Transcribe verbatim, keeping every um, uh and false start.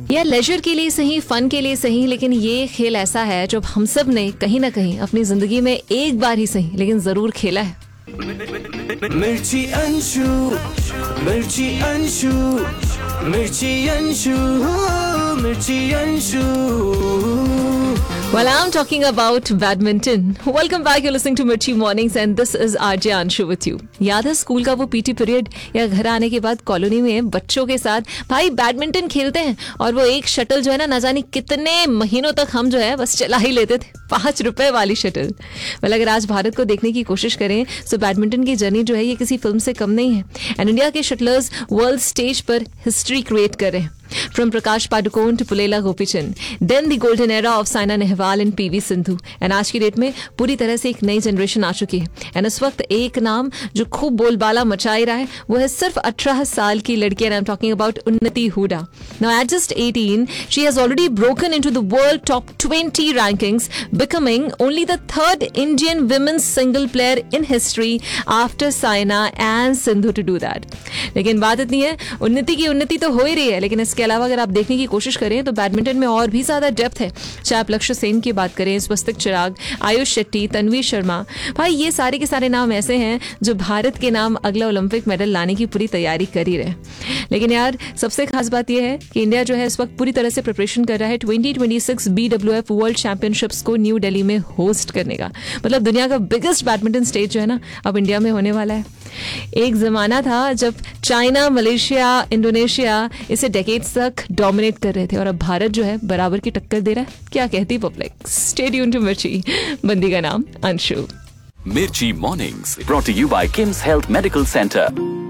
या लेजर के लिए सही, फन के लिए सही, लेकिन ये खेल ऐसा है जो हम सब ने कहीं ना कहीं अपनी जिंदगी में एक बार ही सही लेकिन जरूर खेला है। मिर्ची अंशु, मिर्ची अंशु, मिर्ची अंशु, मिर्ची Anshu. Well, I'm talking about badminton. Welcome back. You're listening to Mirchi Mornings and this is R J Anshu with you. याद है स्कूल का वो पीटी पीरियड या घर आने के बाद कॉलोनी में बच्चों के साथ भाई बैडमिंटन खेलते हैं और वो एक शटल जो है ना ना जाने कितने महीनों तक हम जो है बस चला ही लेते थे, पांच रुपए वाली शटल। वेल, अगर आज भारत को देखने की कोशिश करें तो बैडमिंटन की जर्नी जो है ये किसी फिल्म से कम नहीं है एंड इंडिया के शटलर्स वर्ल्ड स्टेज पर हिस्ट्री क्रिएट कर रहे हैं। From Prakash Padukone to Pulela Gopichand, then the golden era of Saina Nehwal and P V Sindhu. And आज की डेट में पूरी तरह से एक नई जनरेशन आ चुकी है एंड इस वक्त एक नाम जो खूब बोलबाला मचाई रहा है वो है सिर्फ अठारह साल की लड़की and I am talking about उन्नति Hooda. Now at just eighteen, she has already broken into the world top twenty rankings, becoming only the third Indian women's single player in history after Saina and Sindhu to do that. लेकिन बात इतनी है, उन्नति की उन्नति तो हो ही रही है, लेकिन इसके अलावा अगर आप देखने की कोशिश करें तो बैडमिंटन में और भी ज्यादा डेप्थ है। चाहे आप लक्ष्य सेन की बात करें, स्वस्तिक चिराग, आयुष शेट्टी, तन्वी शर्मा, भाई ये सारे के सारे नाम ऐसे हैं जो भारत के नाम अगला ओलंपिक मेडल लाने की पूरी तैयारी कर ही रहे। लेकिन यार सबसे खास बात यह है कि इंडिया जो है इस वक्त पूरी तरह से प्रिपरेशन कर रहा है twenty twenty six B W F world championships को न्यू दिल्ली में होस्ट करने का। मतलब दुनिया का बिगेस्ट बैडमिंटन स्टेज जो है ना अब इंडिया में होने वाला है। एक जमाना था जब चाइना, मलेशिया, इंडोनेशिया इसे डेकेड्स तक डोमिनेट कर रहे थे और अब भारत जो है बराबर की टक्कर दे रहा है। क्या कहती पब्लिक? स्टे ट्यून्ड टू मिर्ची, बंदी का नाम अंशु। मिर्ची mornings brought to you bye KIMS health medical centre.